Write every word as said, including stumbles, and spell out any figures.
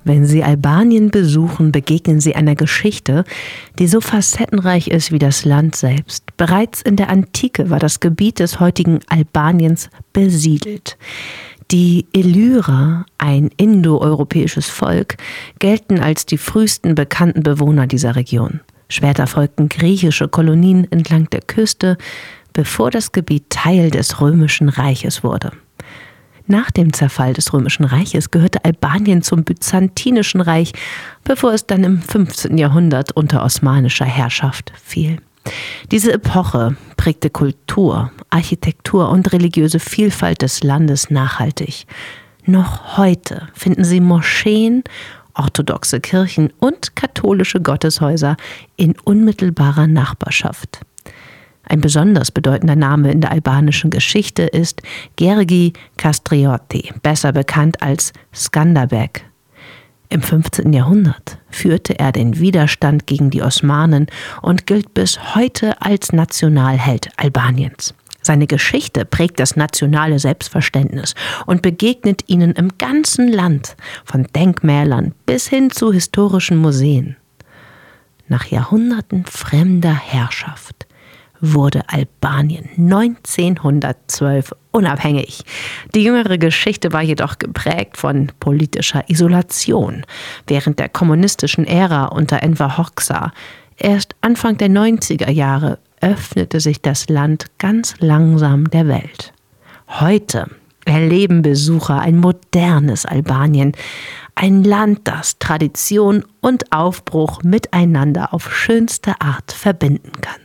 Wenn Sie Albanien besuchen, begegnen Sie einer Geschichte, die so facettenreich ist wie das Land selbst. Bereits in der Antike war das Gebiet des heutigen Albaniens besiedelt. Die Illyrer, ein indoeuropäisches Volk, gelten als die frühesten bekannten Bewohner dieser Region. Später folgten griechische Kolonien entlang der Küste, bevor das Gebiet Teil des Römischen Reiches wurde. Nach dem Zerfall des Römischen Reiches gehörte Albanien zum Byzantinischen Reich, bevor es dann im fünfzehnten Jahrhundert unter osmanischer Herrschaft fiel. Diese Epoche prägte Kultur, Architektur und religiöse Vielfalt des Landes nachhaltig. Noch heute finden Sie Moscheen, orthodoxe Kirchen und katholische Gotteshäuser in unmittelbarer Nachbarschaft. Ein besonders bedeutender Name in der albanischen Geschichte ist Gjergj Kastrioti, besser bekannt als Skanderbeg. Im fünfzehnten Jahrhundert führte er den Widerstand gegen die Osmanen und gilt bis heute als Nationalheld Albaniens. Seine Geschichte prägt das nationale Selbstverständnis und begegnet ihnen im ganzen Land, von Denkmälern bis hin zu historischen Museen. Nach Jahrhunderten fremder Herrschaft wurde Albanien neunzehnhundertzwölf unabhängig. Die jüngere Geschichte war jedoch geprägt von politischer Isolation während der kommunistischen Ära unter Enver Hoxha. Erst Anfang der neunziger Jahre öffnete sich das Land ganz langsam der Welt. Heute erleben Besucher ein modernes Albanien, ein Land, das Tradition und Aufbruch miteinander auf schönste Art verbinden kann.